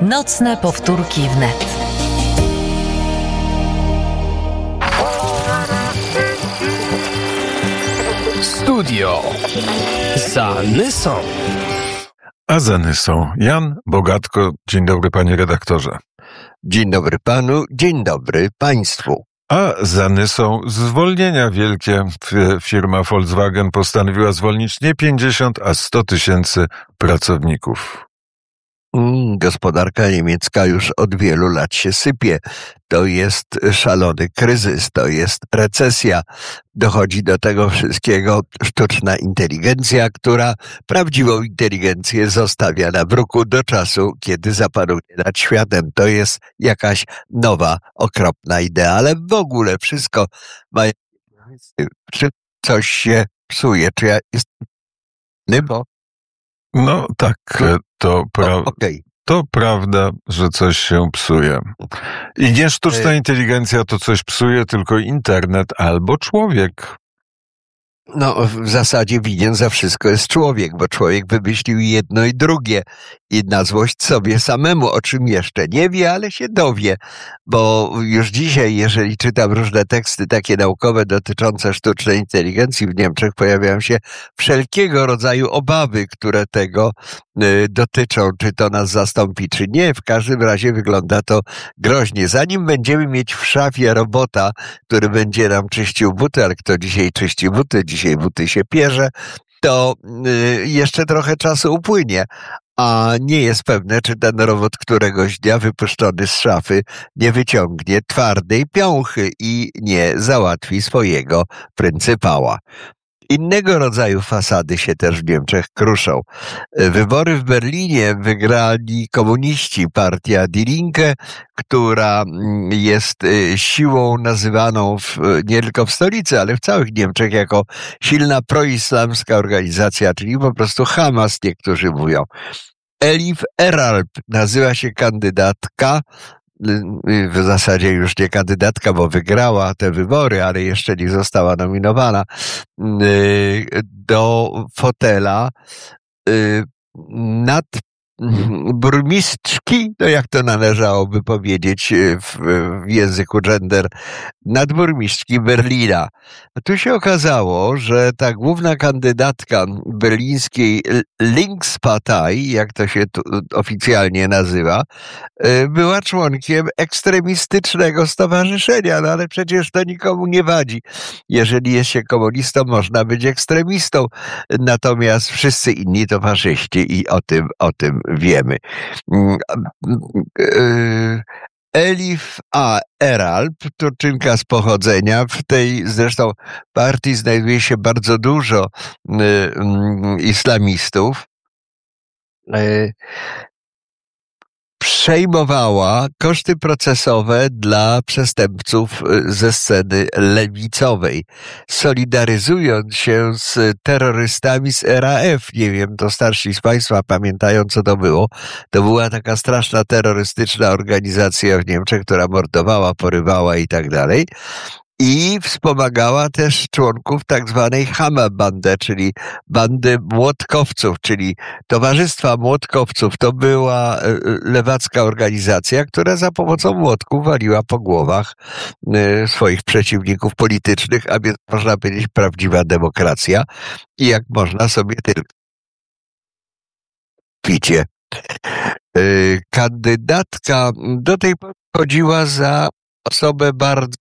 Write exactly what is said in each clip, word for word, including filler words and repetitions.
Nocne powtórki wnet. Studio za Nysą. A za Nysą Jan Bogatko. Dzień dobry, panie redaktorze. Dzień dobry panu, dzień dobry państwu. A za Nysą zwolnienia wielkie. Firma Volkswagen postanowiła zwolnić nie pięćdziesiąt, a sto tysięcy pracowników. Gospodarka niemiecka już od wielu lat się sypie. To jest szalony kryzys, to jest recesja. Dochodzi do tego wszystkiego sztuczna inteligencja, która prawdziwą inteligencję zostawia na bruku do czasu, kiedy zapanuje nad światem. To jest jakaś nowa, okropna idea, ale w ogóle wszystko ma... Czy coś się psuje? Czy ja jestem... Bo... No tak, to, pra... okay. to prawda, że coś się psuje. I nie sztuczna inteligencja to coś psuje, tylko internet albo człowiek. No, w zasadzie winien za wszystko jest człowiek, bo człowiek wymyślił jedno i drugie. I na złość sobie samemu, o czym jeszcze nie wie, ale się dowie. Bo już dzisiaj, jeżeli czytam różne teksty takie naukowe dotyczące sztucznej inteligencji w Niemczech, pojawiają się wszelkiego rodzaju obawy, które tego y, dotyczą. Czy to nas zastąpi, czy nie. W każdym razie wygląda to groźnie. Zanim będziemy mieć w szafie robota, który będzie nam czyścił buty, ale kto dzisiaj czyści buty, dzisiaj buty się pierze, to y, jeszcze trochę czasu upłynie. A nie jest pewne, czy ten robot któregoś dnia wypuszczony z szafy nie wyciągnie twardej piąchy i nie załatwi swojego pryncypała. Innego rodzaju fasady się też w Niemczech kruszą. Wybory w Berlinie wygrali komuniści, partia Die Linke, która jest siłą nazywaną w, nie tylko w stolicy, ale w całych Niemczech jako silna proislamska organizacja, czyli po prostu Hamas, niektórzy mówią. Elif Eralp nazywa się kandydatka, w zasadzie już nie kandydatka, bo wygrała te wybory, ale jeszcze nie została nominowana do fotela nad burmistrzki, no jak to należałoby powiedzieć w, w języku gender, nadburmistrzki Berlina. A tu się okazało, że ta główna kandydatka berlińskiej Linkspartei, jak to się tu oficjalnie nazywa, była członkiem ekstremistycznego stowarzyszenia, no ale przecież to nikomu nie wadzi. Jeżeli jest się komunistą, można być ekstremistą, natomiast wszyscy inni to faszyści i o tym, o tym wiemy. Elif A. Eralp, Turczynka z pochodzenia. W tej zresztą partii znajduje się bardzo dużo y, y, islamistów. Y, przejmowała koszty procesowe dla przestępców ze sceny lewicowej, solidaryzując się z terrorystami z R A F. Nie wiem, to starsi z państwa pamiętają, co to było. To była taka straszna terrorystyczna organizacja w Niemczech, która mordowała, porywała i tak dalej. I wspomagała też członków tak zwanej Hammerbande, czyli bandy młotkowców, czyli Towarzystwa Młotkowców. To była lewacka organizacja, która za pomocą młotków waliła po głowach swoich przeciwników politycznych, a więc można powiedzieć prawdziwa demokracja. I jak można sobie tylko widzicie. Kandydatka do tej pory chodziła za osobę bardzo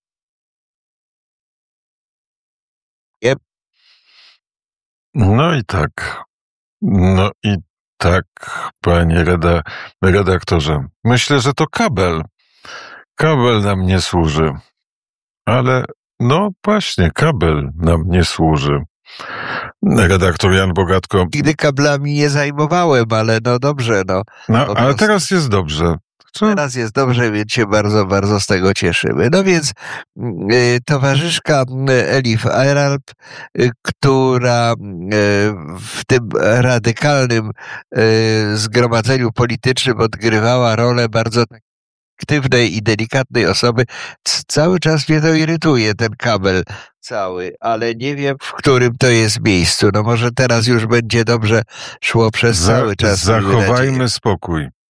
No i tak. No i tak, panie reda, redaktorze. Myślę, że to kabel. Kabel nam nie służy. Ale no właśnie, kabel nam nie służy. Redaktor Jan Bogatko. Nigdy kablami nie zajmowałem, ale no dobrze, no. No, ale teraz jest dobrze. Co? Teraz jest dobrze, więc się bardzo, bardzo z tego cieszymy. No więc y, towarzyszka Elif Eralp, y, która y, w tym radykalnym y, zgromadzeniu politycznym odgrywała rolę bardzo aktywnej i delikatnej osoby, cały czas mnie to irytuje, ten kabel cały, ale nie wiem, w którym to jest miejscu. No może teraz już będzie dobrze szło przez Za, cały czas. Zachowajmy spokój.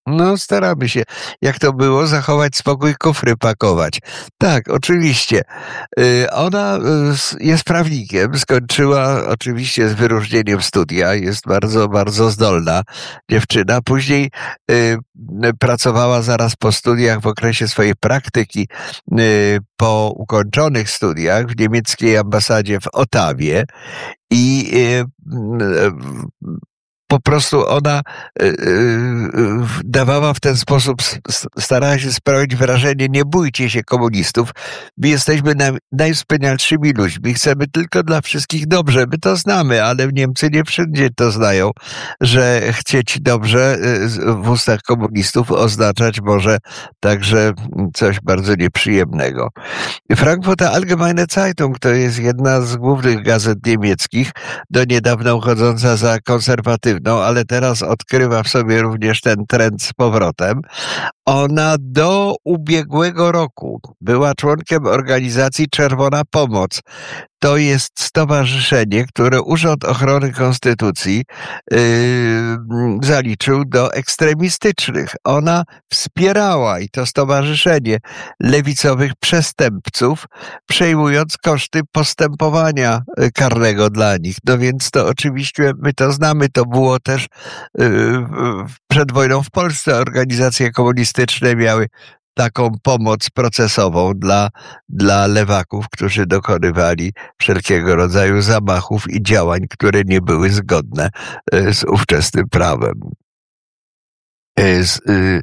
No, staramy się. Jak to było? Zachować spokój, kufry pakować. Tak, oczywiście. Y, Ona y, jest prawnikiem, skończyła oczywiście z wyróżnieniem studia, jest bardzo, bardzo zdolna dziewczyna. Później y, pracowała zaraz po studiach w okresie swojej praktyki y, po ukończonych studiach w niemieckiej ambasadzie w Ottawie i y, y, po prostu ona y, y, dawała w ten sposób, s- starała się sprawić wrażenie, nie bójcie się komunistów, my jesteśmy na, najwspanialszymi ludźmi, chcemy tylko dla wszystkich dobrze, my to znamy, ale Niemcy nie wszędzie to znają, że chcieć dobrze y, z- w ustach komunistów oznaczać może także coś bardzo nieprzyjemnego. Frankfurter Allgemeine Zeitung to jest jedna z głównych gazet niemieckich, do niedawna uchodząca za konserwatywną, ale teraz odkrywa w sobie również ten trend z powrotem. Ona do ubiegłego roku była członkiem organizacji Czerwona Pomoc. To jest stowarzyszenie, które Urząd Ochrony Konstytucji yy, zaliczył do ekstremistycznych. Ona wspierała, i to stowarzyszenie, lewicowych przestępców, przejmując koszty postępowania y, karnego dla nich. No więc to oczywiście, my to znamy, to było też yy, w- przed wojną w Polsce. Organizacje komunistyczne miały taką pomoc procesową dla, dla lewaków, którzy dokonywali wszelkiego rodzaju zamachów i działań, które nie były zgodne e, z ówczesnym prawem. E, z, y,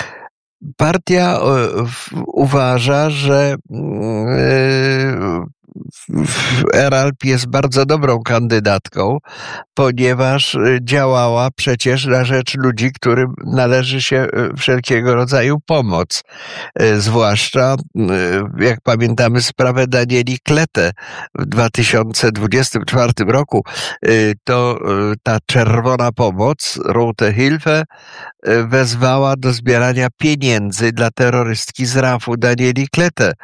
Partia e, w- uważa, że mm, e, Eralp jest bardzo dobrą kandydatką, ponieważ y, działała przecież na rzecz ludzi, którym należy się y, wszelkiego rodzaju pomoc. Y, Zwłaszcza, y, jak pamiętamy, sprawę Danieli Klette w dwa tysiące dwudziestym czwartym roku, y, to y, ta czerwona pomoc, Rote Hilfe, y, wezwała do zbierania pieniędzy dla terrorystki z rafu Danieli Klette.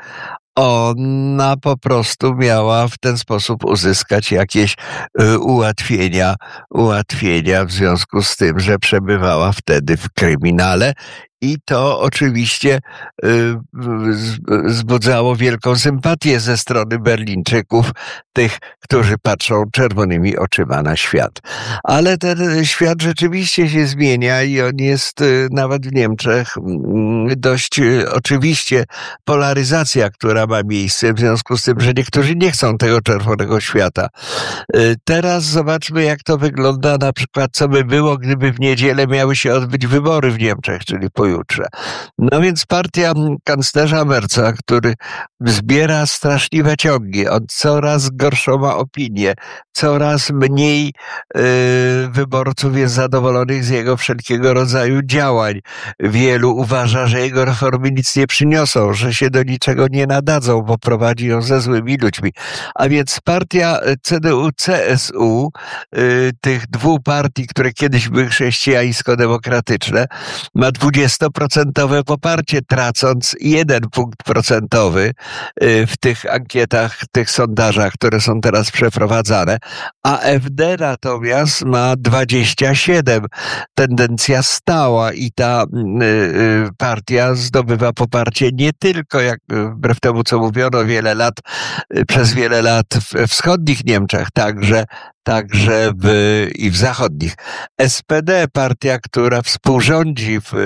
Ona po prostu miała w ten sposób uzyskać jakieś y, ułatwienia, ułatwienia w związku z tym, że przebywała wtedy w kryminale. I to oczywiście y, z- wzbudzało wielką sympatię ze strony Berlińczyków, tych, którzy patrzą czerwonymi oczyma na świat. Ale ten świat rzeczywiście się zmienia i on jest y, nawet w Niemczech mm, dość y, oczywiście polaryzacja, która ma miejsce w związku z tym, że niektórzy nie chcą tego czerwonego świata. Y, Teraz zobaczmy, jak to wygląda, na przykład, co by było, gdyby w niedzielę miały się odbyć wybory w Niemczech, czyli pojutrze. No więc partia mm, kanclerza Merza, który zbiera straszliwe ciągi, on coraz gorszą ma opinię, coraz mniej y, wyborców jest zadowolonych z jego wszelkiego rodzaju działań. Wielu uważa, że jego reformy nic nie przyniosą, że się do niczego nie nadadzą, bo prowadzi ją ze złymi ludźmi. A więc partia C D U C S U, y, tych dwóch partii, które kiedyś były chrześcijańsko-demokratyczne, ma dwudziestoprocentowe poparcie, tracąc jeden punkt procentowy y, w tych ankietach, tych sondażach, które są teraz przeprowadzane, a F D natomiast ma dwadzieścia siedem. Tendencja stała i ta y, y, partia zdobywa poparcie nie tylko, jak y, wbrew temu, co mówiono wiele lat, y, przez wiele lat w wschodnich Niemczech, także także w, i w zachodnich. S P D, partia, która współrządzi w,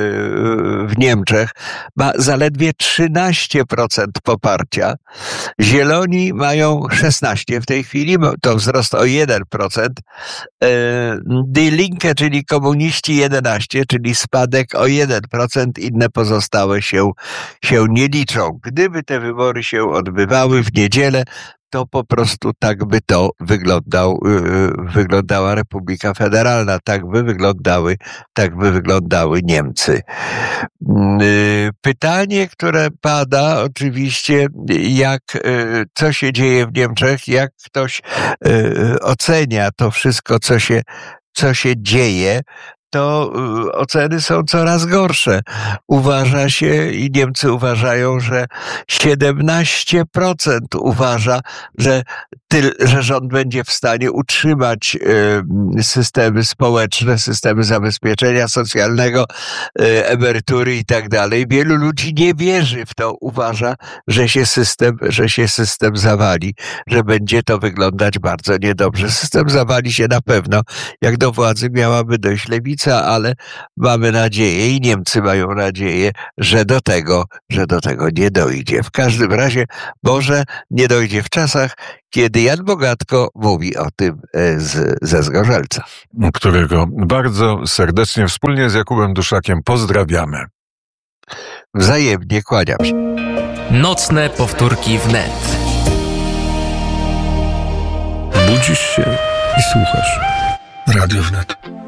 w Niemczech, ma zaledwie trzynaście procent poparcia. Zieloni mają szesnaście w tej chwili, bo to wzrost o jeden procent. E, Die Linke, czyli komuniści jedenaście, czyli spadek o jeden procent, inne pozostałe się, się nie liczą. Gdyby te wybory się odbywały w niedzielę, to po prostu tak by to wyglądał, yy, wyglądała Republika Federalna, tak by wyglądały, tak by wyglądały Niemcy. Yy, Pytanie, które pada oczywiście, jak, yy, co się dzieje w Niemczech, jak ktoś yy, ocenia to wszystko, co się, co się dzieje, to oceny są coraz gorsze. Uważa się i Niemcy uważają, że siedemnaście procent uważa, że, ty, że rząd będzie w stanie utrzymać y, systemy społeczne, systemy zabezpieczenia socjalnego, y, emerytury i tak dalej. Wielu ludzi nie wierzy w to, uważa, że się system, że się system zawali, że będzie to wyglądać bardzo niedobrze. System zawali się na pewno, jak do władzy miałaby dojść lewica, ale mamy nadzieję i Niemcy mają nadzieję, że do tego, że do tego nie dojdzie. W każdym razie może nie dojdzie w czasach, kiedy Jan Bogatko mówi o tym z, ze Zgorzelca. Którego bardzo serdecznie wspólnie z Jakubem Duszakiem pozdrawiamy. Wzajemnie kłaniam się. Nocne powtórki wnet. Budzisz się i słuchasz. Radio Wnet.